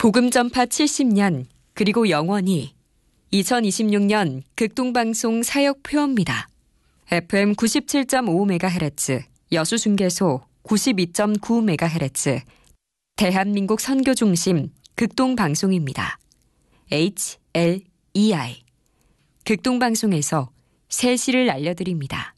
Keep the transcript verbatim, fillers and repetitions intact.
복음 전파 칠십 년 그리고 영원히 이천이십육 년 극동방송 사역 표어입니다. 에프엠 구십칠 점 오 메가헤르츠, 여수중계소 구십이 점 구 메가헤르츠, 대한민국 선교중심 극동방송입니다. 에이치 엘 이 아이 극동방송에서 새 시를 알려드립니다.